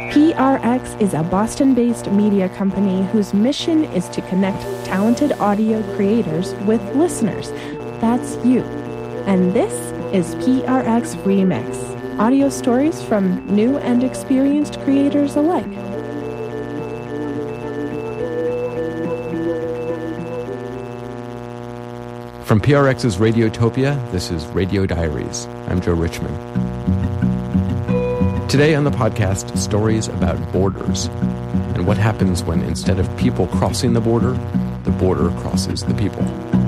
PRX is a Boston-based media company whose mission is to connect talented audio creators with listeners. That's you. And this is PRX Remix, audio stories from new and experienced creators alike. From PRX's Radiotopia, this is Radio Diaries. I'm Joe Richman. Today on the podcast, stories about borders and what happens when instead of people crossing the border crosses the people.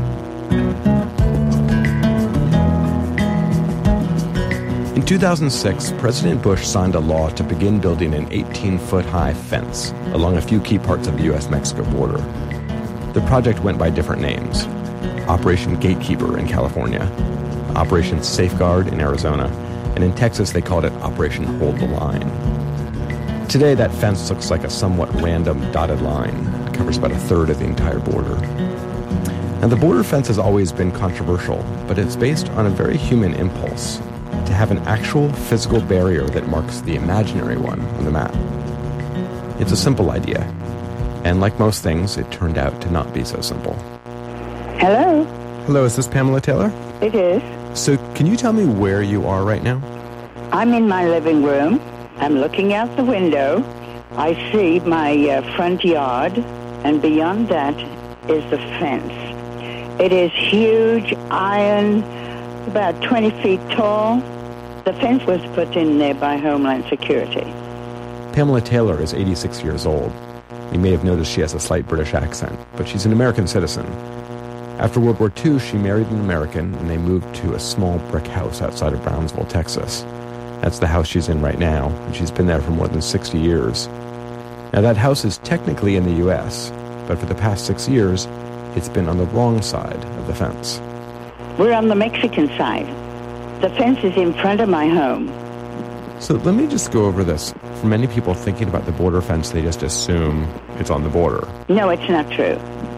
In 2006, President Bush signed a law to begin building an 18-foot-high fence along a few key parts of the U.S.-Mexico border. The project went by different names: Operation Gatekeeper in California, Operation Safeguard in Arizona, and in Texas they called it Operation Hold the Line. Today that fence looks like a somewhat random dotted line. It covers about a third of the entire border. Now the border fence has always been controversial, but it's based on a very human impulse to have an actual physical barrier that marks the imaginary one on the map. It's a simple idea, and like most things, it turned out to not be so simple. Hello? Hello, is this Pamela Taylor? It is. So can you tell me where you are right now? I'm in my living room. I'm looking out the window. I see my front yard, and beyond that is the fence. It is huge, iron, about 20 feet tall. The fence was put in there by Homeland Security. Pamela Taylor is 86 years old. You may have noticed she has a slight British accent, but she's an American citizen. After World War II, she married an American, and they moved to a small brick house outside of Brownsville, Texas. That's the house she's in right now, and she's been there for more than 60 years. Now, that house is technically in the U.S., but for the past 6 years, it's been on the wrong side of the fence. We're on the Mexican side. The fence is in front of my home. So let me just go over this. For many people thinking about the border fence, they just assume it's on the border. No, it's not true.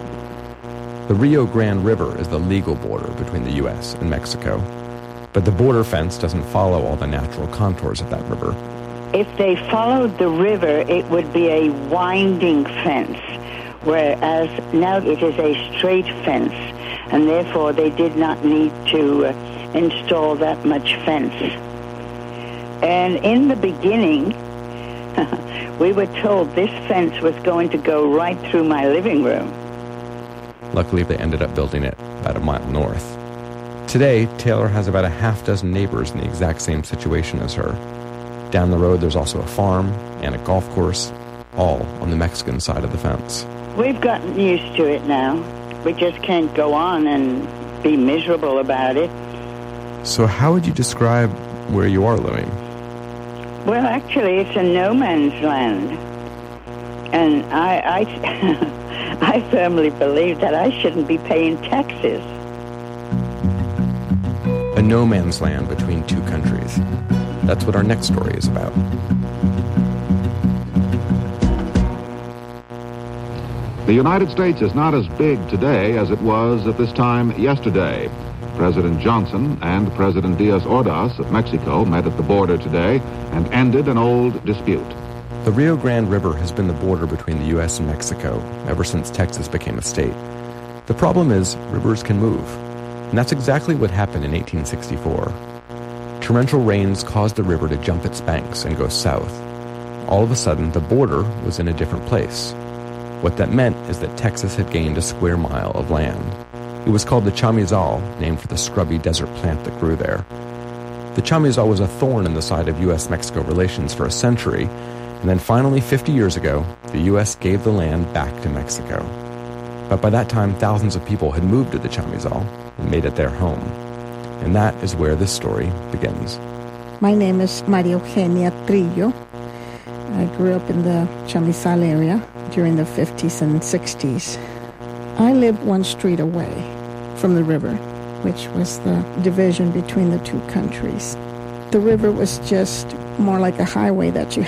The Rio Grande River is the legal border between the U.S. and Mexico, but the border fence doesn't follow all the natural contours of that river. If they followed the river, it would be a winding fence, whereas now it is a straight fence, and therefore they did not need to install that much fence. And in the beginning, we were told this fence was going to go right through my living room. Luckily, they ended up building it about a mile north. Today, Taylor has about a half dozen neighbors in the exact same situation as her. Down the road, there's also a farm and a golf course, all on the Mexican side of the fence. We've gotten used to it now. We just can't go on and be miserable about it. So how would you describe where you are living? Well, actually, it's a no man's land. And I firmly believe that I shouldn't be paying taxes. A no man's land between two countries. That's what our next story is about. The United States is not as big today as it was at this time yesterday. President Johnson and President Diaz Ordaz of Mexico met at the border today and ended an old dispute. The Rio Grande River has been the border between the U.S. and Mexico ever since Texas became a state. The problem is rivers can move, and that's exactly what happened in 1864. Torrential rains caused the river to jump its banks and go south. All of a sudden, the border was in a different place. What that meant is that Texas had gained a square mile of land. It was called the chamizal, named for the scrubby desert plant that grew there. The chamizal was a thorn in the side of U.S.-Mexico relations for a century, and then finally, 50 years ago, the U.S. gave the land back to Mexico. But by that time, thousands of people had moved to the chamizal and made it their home. And that is where this story begins. My name is Maria Eugenia Trillo. I grew up in the chamizal area during the 50s and 60s. I lived one street away from the river, which was the division between the two countries. The river was just more like a highway that you